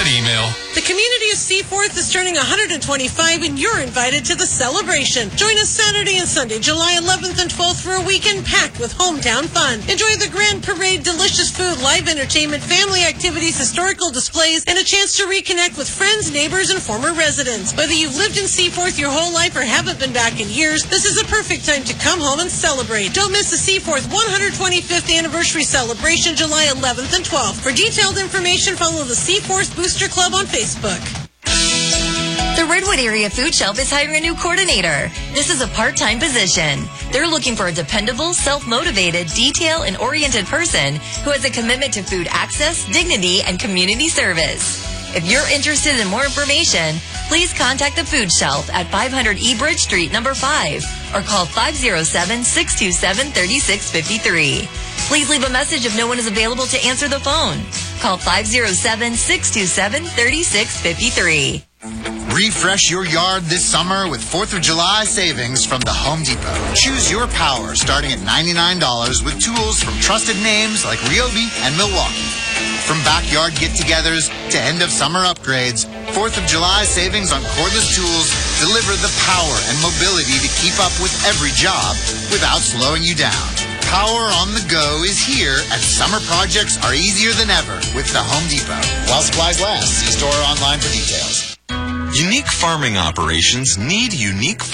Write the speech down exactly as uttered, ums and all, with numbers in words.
email. The community of Seaforth is turning one hundred twenty-five, and you're invited to the celebration. Join us Saturday and Sunday, July eleventh and twelfth, for a weekend packed with hometown fun. Enjoy the grand parade, delicious food, live entertainment, family activities, historical displays, and a chance to reconnect with friends, neighbors, and former residents. Whether you've lived in Seaforth your whole life or haven't been back in years, this is a perfect time to come home and celebrate. Don't miss the Seaforth one hundred twenty-fifth anniversary celebration, July eleventh and twelfth. For detailed information, follow the Seaforth Booster Club on Facebook. The Redwood Area Food Shelf is hiring a new coordinator. This is a part-time position. They're looking for a dependable, self-motivated, detail and oriented person who has a commitment to food access, dignity, and community service. If you're interested in more information, please contact the Food Shelf at five hundred E Bridge Street, number five, or call five oh seven, six two seven, three six five three. Please leave a message if no one is available to answer the phone. Call five oh seven, six two seven, three six five three. Refresh your yard this summer with fourth of July savings from the Home Depot. Choose your power starting at ninety-nine dollars with tools from trusted names like Ryobi and Milwaukee. From backyard get-togethers to end-of-summer upgrades, fourth of July savings on cordless tools deliver the power and mobility to keep up with every job without slowing you down. Power on the go is here, and summer projects are easier than ever with the Home Depot. While supplies last, see store or online for details. Unique farming operations need unique